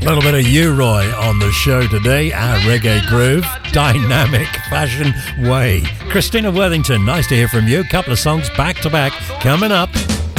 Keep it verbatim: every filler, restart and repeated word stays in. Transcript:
A little bit of U-Roy on the show today, our reggae groove, dynamic fashion way. Christina Worthington, nice to hear from you. Couple of songs back to back coming up.